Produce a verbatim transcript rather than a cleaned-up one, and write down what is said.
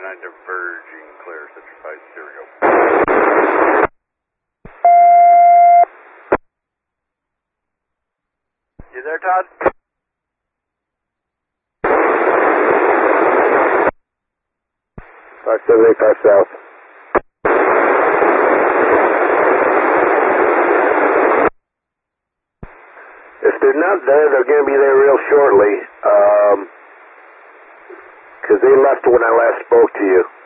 nine diverging, clear, Citrus Heights, here we go. You there, Todd? five seven eight five south. If they're not there, they're going to be there real shortly, um, because they left when I last spoke to you.